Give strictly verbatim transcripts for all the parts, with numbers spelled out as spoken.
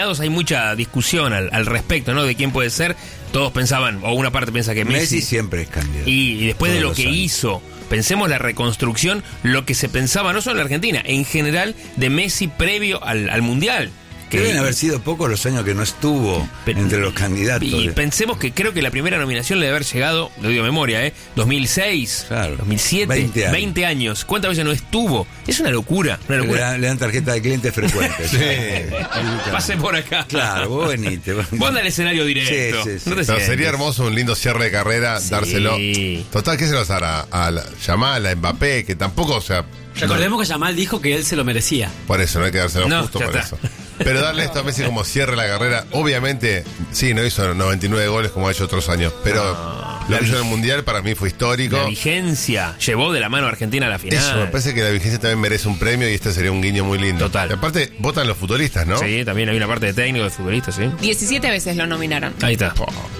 Hay mucha discusión al, al respecto, ¿no? De quién puede ser. Todos pensaban, o una parte piensa que Messi. Messi siempre es candidato. Y, y después Todos de lo que años. hizo, pensemos la reconstrucción, lo que se pensaba, no solo en Argentina, en general, de Messi previo al, al Mundial. Que Deben haber sido pocos los años que no estuvo Pero, entre los candidatos. Y de... pensemos que creo que la primera nominación le debe haber llegado, lo digo de memoria, ¿eh? dos mil seis, Claro. dos mil siete, veinte años. veinte años. ¿Cuántas veces no estuvo? Es una locura, una Le locura. dan, le dan tarjeta de cliente frecuente. Sí. Pase por acá. Claro, vos venite. Vos, Vos anda al escenario directo. Sí, sí, sí. No te Pero sientes. sería hermoso un lindo cierre de carrera, Sí. dárselo. Total, ¿qué se los hará? A la, Yamal, a Mbappé, que tampoco, o sea. Recordemos que Yamal dijo que él se lo merecía. Por eso, no hay que dárselo No, justo ya por está. eso. Pero darle esto a Messi como cierre la carrera, obviamente, sí, no hizo noventa y nueve goles como ha hecho otros años, pero lo que hizo en el Mundial para mí fue histórico. La vigencia llevó de la mano a Argentina a la final. Eso, me parece que la vigencia también merece un premio y este sería un guiño muy lindo. Total. Y aparte, votan los futbolistas, ¿no? Sí, también hay una parte de técnico, de futbolista, sí. diecisiete veces lo nominaron. Ahí está.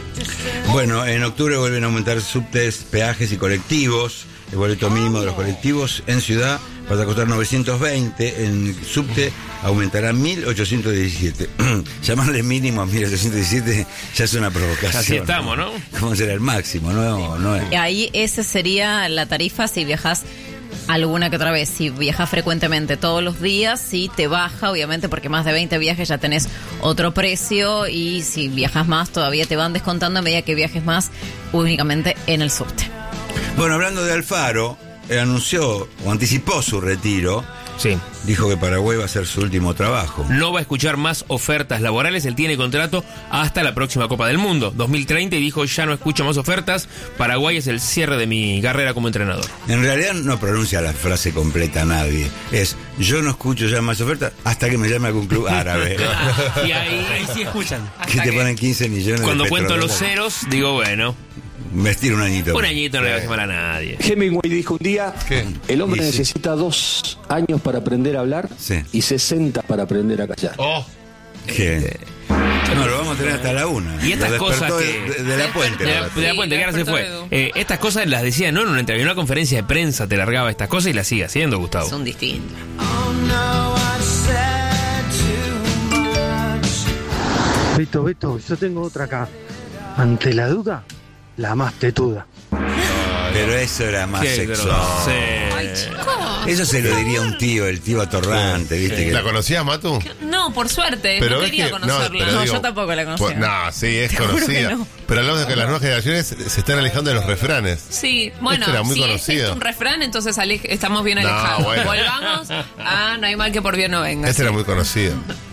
Bueno, en octubre vuelven a aumentar subtes, peajes y colectivos. El boleto mínimo de los colectivos en ciudad pasa a costar novecientos veinte, en subte aumentará mil ochocientos diecisiete. Llamarle mínimo a mil ochocientos diecisiete ya es una provocación. Así estamos, ¿no? ¿Cómo será el máximo? No, no es. Y ahí esa sería la tarifa si viajas alguna que otra vez. Si viajas frecuentemente todos los días, sí te baja, obviamente, porque más de veinte viajes ya tenés otro precio, y si viajas más todavía te van descontando a medida que viajes más únicamente en el subte. Bueno, hablando de Alfaro, eh, anunció o anticipó su retiro. Sí. Dijo que Paraguay va a ser su último trabajo. No va a escuchar más ofertas laborales. Él tiene contrato hasta la próxima Copa del Mundo, dos mil treinta, y dijo: ya no escucho más ofertas. Paraguay es el cierre de mi carrera como entrenador. En realidad no pronuncia la frase completa nadie. Es, yo no escucho ya más ofertas hasta que me llame a algún club árabe. Y ahí, Ahí sí escuchan. Que te ponen quince millones cuando de cuento los petrodólares. ceros, digo, bueno, Vestir un añito. un añito no le va a hacer mal a nadie. Hemingway dijo un día, ¿Qué? el hombre Y sí. necesita dos años para aprender a hablar Sí. y sesenta para aprender a callar. Oh, Que- No, lo vamos a tener hasta la una. Y estas Lo despertó cosas de, que- de- de la puente. De lo la, despertó. de la puente, que ahora se fue. despertó Edu. Eh, estas cosas las decía, no en una entrevista, en una conferencia de prensa te largaba estas cosas y las sigue haciendo, Gustavo. Son distintos. Beto, Beto, yo tengo otra acá. Ante la duda, la más tetuda. Pero eso era más Qué sexual. grosero. Ay, chicos. Eso se lo diría un tío, el tío atorrante, ¿viste? Que- ¿la conocías, Matu? No, por suerte. Pero no ves quería que- no, conocerla. pero No, digo, yo tampoco la conocía. Pues, no, sí, es juro conocida. que no. Pero hablamos de que las nuevas generaciones se están alejando de los refranes. Sí, bueno, Este era muy si conocido. es esto un refrán, entonces ale- estamos bien No, alejados. bueno. Volvamos a no hay mal que por bien no venga. Este sí. era muy conocido.